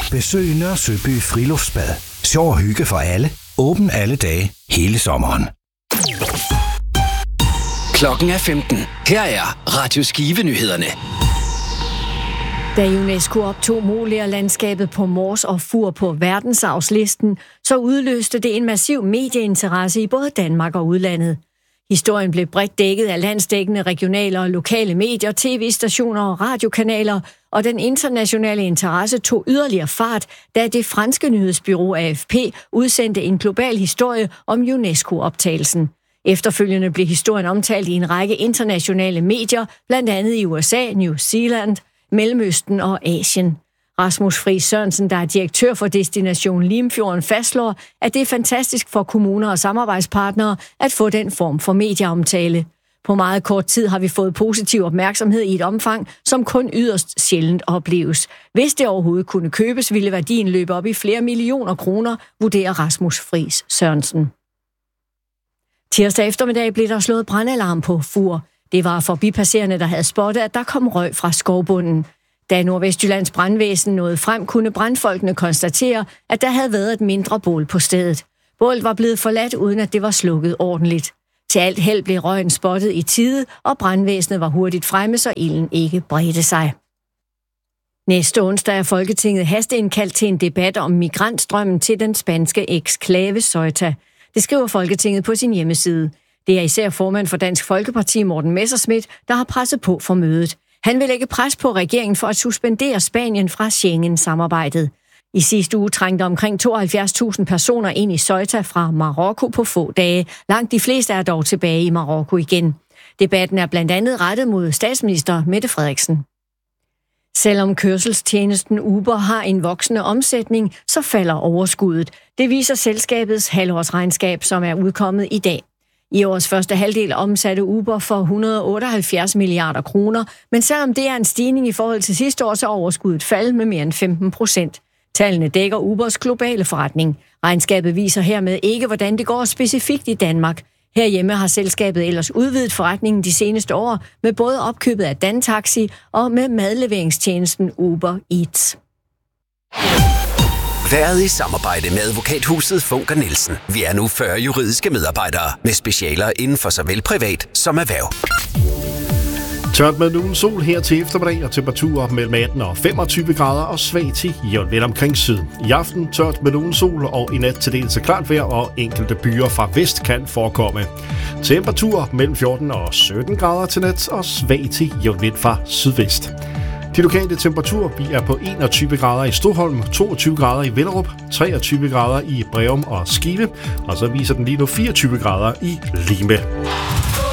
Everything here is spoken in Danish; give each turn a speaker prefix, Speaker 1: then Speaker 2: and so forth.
Speaker 1: Besøg Nørre Søby Friluftsbad. Sjov og hygge for alle. Åben alle dage, hele sommeren.
Speaker 2: Klokken er 15. Her er Radio Skive-nyhederne.
Speaker 3: Da UNESCO optog Moler-landskabet på Mors og Fur på verdensarvslisten, så udløste det en massiv medieinteresse i både Danmark og udlandet. Historien blev bredt dækket af landsdækkende regionale og lokale medier, tv-stationer og radiokanaler, og den internationale interesse tog yderligere fart, da det franske nyhedsbureau AFP udsendte en global historie om UNESCO-optagelsen. Efterfølgende blev historien omtalt i en række internationale medier, blandt andet i USA, New Zealand, Mellemøsten og Asien. Rasmus Friis Sørensen, der er direktør for Destination Limfjorden, fastslår, at det er fantastisk for kommuner og samarbejdspartnere at få den form for medieomtale. På meget kort tid har vi fået positiv opmærksomhed i et omfang, som kun yderst sjældent opleves. Hvis det overhovedet kunne købes, ville værdien løbe op i flere millioner kroner, vurderer Rasmus Friis Sørensen. Tirsdag eftermiddag blev der slået brandalarm på Fur. Det var forbipasserende, der havde spottet, at der kom røg fra skovbunden. Da Nordvestjyllands brandvæsen nåede frem, kunne brandfolkene konstatere, at der havde været et mindre bål på stedet. Bålet var blevet forladt, uden at det var slukket ordentligt. Til alt held blev røgen spottet i tide, og brandvæsenet var hurtigt fremme, så ilden ikke bredte sig. Næste onsdag er Folketinget hasteindkaldt til en debat om migrantstrømmen til den spanske eksklave Ceuta. Det skriver Folketinget på sin hjemmeside. Det er især formand for Dansk Folkeparti, Morten Messerschmidt, der har presset på for mødet. Han vil lægge pres på regeringen for at suspendere Spanien fra Schengen-samarbejdet. I sidste uge trængte omkring 72.000 personer ind i Ceuta fra Marokko på få dage. Langt de fleste er dog tilbage i Marokko igen. Debatten er blandt andet rettet mod statsminister Mette Frederiksen. Selvom kørselstjenesten Uber har en voksende omsætning, så falder overskuddet. Det viser selskabets halvårsregnskab, som er udkommet i dag. I årets første halvdel omsatte Uber for 178 milliarder kroner, men selvom det er en stigning i forhold til sidste år, så er overskuddet faldet med mere end 15%. Tallene dækker Ubers globale forretning. Regnskabet viser hermed ikke, hvordan det går specifikt i Danmark. Herhjemme har selskabet ellers udvidet forretningen de seneste år med både opkøbet af Dantaxi og med madleveringstjenesten Uber Eats.
Speaker 2: Været i samarbejde med advokathuset Funker Nielsen. Vi er nu 40 juridiske medarbejdere med specialer inden for såvel privat som erhverv.
Speaker 4: Tørt med nogen sol her til eftermiddag og temperaturer mellem 18 og 25 grader og svag til jævnt lidt omkring syd. I aften tørt med nogen sol og i nat til dels klart vejr og enkelte byer fra vest kan forekomme. Temperaturer mellem 14 og 17 grader til nat og svag til jævnt lidt fra sydvest. De lokale temperaturer, vi er på 21 grader i Stoholm, 22 grader i Vellerup, 23 grader i Breum og Skive, og så viser den lige nu 24 grader i Lime.